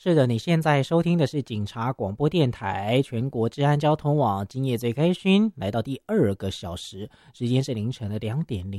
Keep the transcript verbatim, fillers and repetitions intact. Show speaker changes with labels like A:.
A: 是的，你现在收听的是警察广播电台全国治安交通网，今夜最开勋，来到第二个小时，时间是凌晨的两点零